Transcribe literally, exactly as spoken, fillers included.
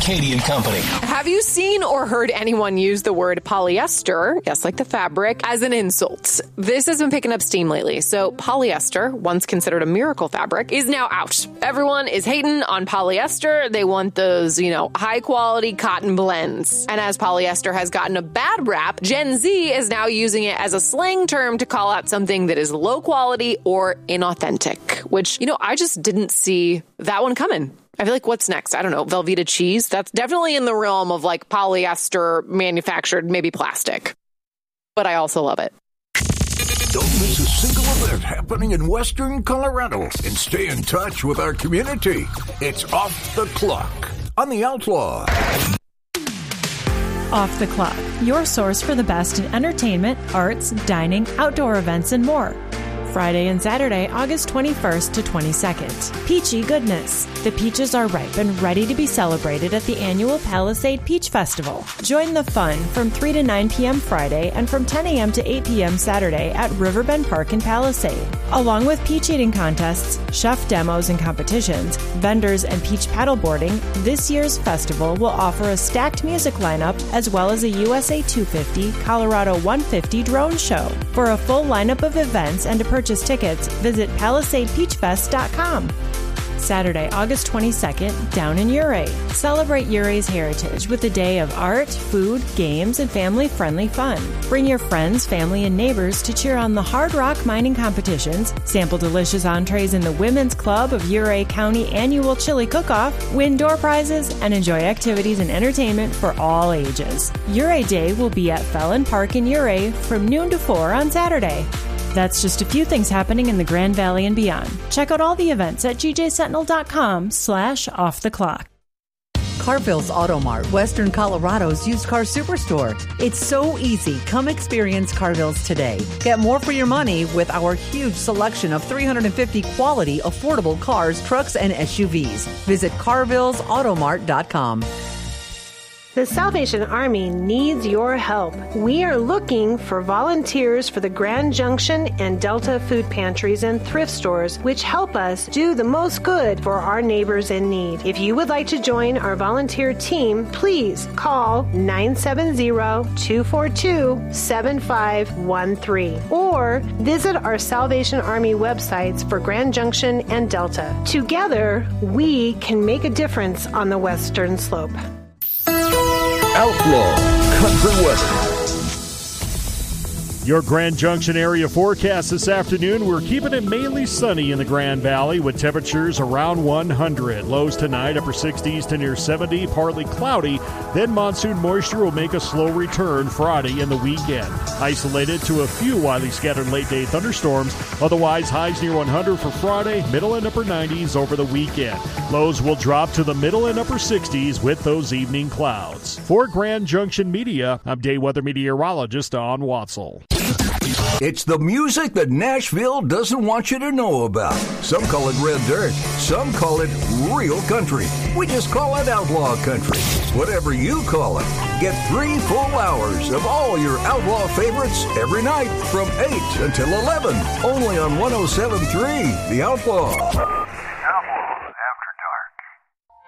Katie and Company. Have you seen or heard anyone use the word polyester, yes, like the fabric, as an insult? This has been picking up steam lately. So polyester, once considered a miracle fabric, is now out. Everyone is hating on polyester. They want those, you know, high quality cotton blends. And as polyester has gotten a bad rap, Gen Z is now using it as a slang term to call out something that is low quality or inauthentic, which, you know, I just didn't see that one coming. I feel like what's next? I don't know. Velveeta cheese? That's definitely in the realm of like polyester manufactured, maybe plastic. But I also love it. Don't miss a single event happening in Western Colorado and stay in touch with our community. It's Off the Clock on The Outlaw. Off the Clock, your source for the best in entertainment, arts, dining, outdoor events, and more. Friday and Saturday, August twenty-first to twenty-second. Peachy goodness. The peaches are ripe and ready to be celebrated at the annual Palisade Peach Festival. Join the fun from three to nine p.m. Friday and from ten a.m. to eight p.m. Saturday at Riverbend Park in Palisade. Along with peach eating contests, chef demos and competitions, vendors, and peach paddleboarding, this year's festival will offer a stacked music lineup as well as a U S A two fifty, Colorado one fifty drone show. For a full lineup of events and to purchase tickets, visit palisade peach fest dot com. Saturday, August twenty-second, down in Ouray. Celebrate Ouray's heritage with a day of art, food, games, and family-friendly fun. Bring your friends, family, and neighbors to cheer on the hard rock mining competitions, sample delicious entrees in the Women's Club of Ouray County annual chili cook-off, win door prizes, and enjoy activities and entertainment for all ages. Ouray Day will be at Fallon Park in Ouray from noon to four on Saturday. That's just a few things happening in the Grand Valley and beyond. Check out all the events at g j sentinel dot com slash off the clock. Carville's Auto Mart, Western Colorado's used car superstore. It's so easy. Come experience Carville's today. Get more for your money with our huge selection of three hundred fifty quality, affordable cars, trucks, and S U Vs. Visit carvilles auto mart dot com. The Salvation Army needs your help. We are looking for volunteers for the Grand Junction and Delta food pantries and thrift stores, which help us do the most good for our neighbors in need. If you would like to join our volunteer team, please call nine seven zero, two four two, seven five one three or visit our Salvation Army websites for Grand Junction and Delta. Together, we can make a difference on the Western Slope. Outlaw Country Western. Your Grand Junction area forecast this afternoon. We're keeping it mainly sunny in the Grand Valley with temperatures around one hundred. Lows tonight, upper sixties to near seventy, partly cloudy. Then monsoon moisture will make a slow return Friday and the weekend. Isolated to a few widely scattered late-day thunderstorms. Otherwise, highs near one hundred for Friday, middle and upper nineties over the weekend. Lows will drop to the middle and upper sixties with those evening clouds. For Grand Junction Media, I'm day weather meteorologist Don Watzel. It's the music that Nashville doesn't want you to know about. Some call it red dirt. Some call it real country. We just call it outlaw country. Whatever you call it. Get three full hours of all your outlaw favorites every night from eight until eleven. Only on one oh seven point three The Outlaw.